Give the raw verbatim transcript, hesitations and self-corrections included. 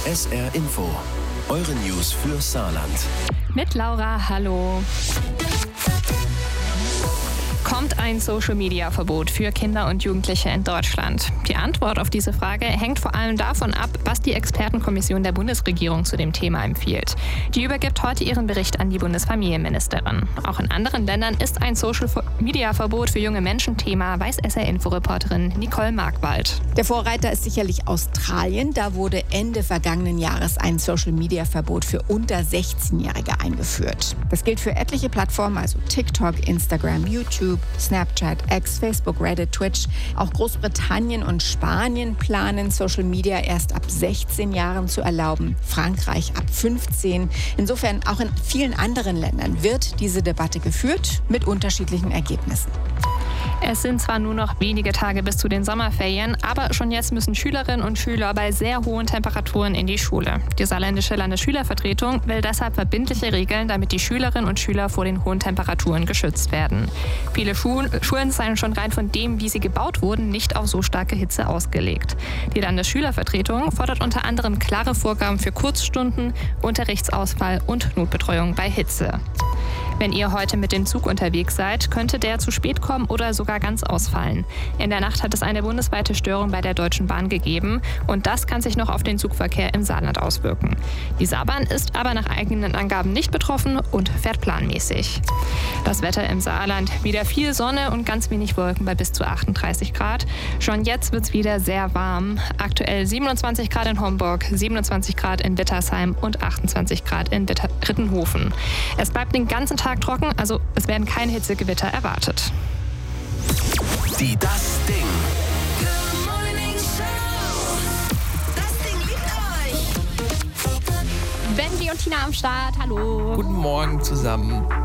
S R Info, eure News für Saarland. Mit Laura, hallo. Kommt ein Social-Media-Verbot für Kinder und Jugendliche in Deutschland? Die Antwort auf diese Frage hängt vor allem davon ab, was die Expertenkommission der Bundesregierung zu dem Thema empfiehlt. Die übergibt heute ihren Bericht an die Bundesfamilienministerin. Auch in anderen Ländern ist ein Social-Media-Verbot für junge Menschen Thema, weiß S R-Info-Reporterin Nicole Markwald. Der Vorreiter ist sicherlich Australien. Da wurde Ende vergangenen Jahres ein Social-Media-Verbot für unter sechzehnjährige eingeführt. Das gilt für etliche Plattformen, also TikTok, Instagram, YouTube, Snapchat, X, Facebook, Reddit, Twitch. Auch Großbritannien und Spanien planen, Social Media erst ab sechzehn Jahren zu erlauben, Frankreich ab fünfzehn. Insofern auch in vielen anderen Ländern wird diese Debatte geführt, mit unterschiedlichen Ergebnissen. Es sind zwar nur noch wenige Tage bis zu den Sommerferien, aber schon jetzt müssen Schülerinnen und Schüler bei sehr hohen Temperaturen in die Schule. Die saarländische Landesschülervertretung will deshalb verbindliche Regeln, damit die Schülerinnen und Schüler vor den hohen Temperaturen geschützt werden. Viele Schu- Schulen seien schon rein von dem, wie sie gebaut wurden, nicht auf so starke Hitze ausgelegt. Die Landesschülervertretung fordert unter anderem klare Vorgaben für Kurzstunden, Unterrichtsausfall und Notbetreuung bei Hitze. Wenn ihr heute mit dem Zug unterwegs seid, könnte der zu spät kommen oder sogar ganz ausfallen. In der Nacht hat es eine bundesweite Störung bei der Deutschen Bahn gegeben und das kann sich noch auf den Zugverkehr im Saarland auswirken. Die Saarbahn ist aber nach eigenen Angaben nicht betroffen und fährt planmäßig. Das Wetter im Saarland: wieder viel Sonne und ganz wenig Wolken bei bis zu achtunddreißig Grad. Schon jetzt wird es wieder sehr warm. Aktuell siebenundzwanzig Grad in Homburg, siebenundzwanzig Grad in Wittersheim und achtundzwanzig Grad in Witter- Rittenhofen. Es bleibt den ganzen Tag trocken, also es werden keine Hitzegewitter erwartet. Die Das Ding. Good Morning Show. Das Ding liebt euch. Benji und Tina am Start, hallo. Guten Morgen zusammen.